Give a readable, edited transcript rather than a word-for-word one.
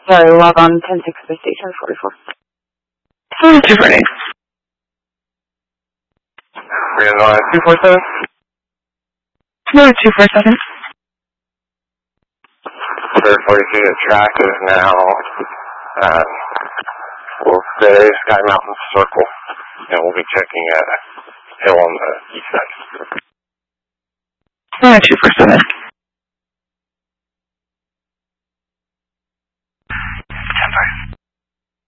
Sorry, log on 10-6 Space Station 44. 248. We're going on 247? No, 247. Third 42, the track is now we'll say Sky Mountain Circle, and we'll be checking a hill on the east side. 247.